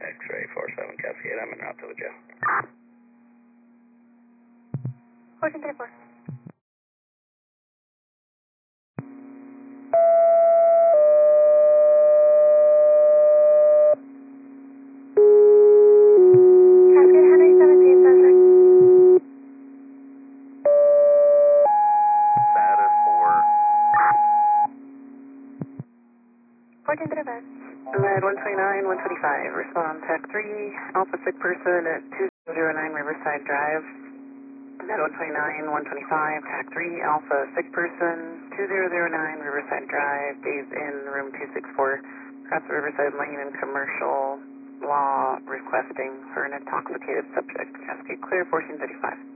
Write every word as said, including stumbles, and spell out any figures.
X-ray four seven Cascade, I'm en route to the jail. fourteen thirty-four. Cascade Henry seventeen, subject. Status for fourteen thirty-five. Med one twenty-nine, one twenty-five, respond tech three, Alpha sick person at two zero nine Riverside Drive. Med one twenty-nine, one twenty-five, tech three, Alpha sick person, two zero zero nine Riverside Drive, days in room two six four, across the Riverside Lane and Commercial Law requesting for an intoxicated subject. Cascade clear, fourteen thirty-five.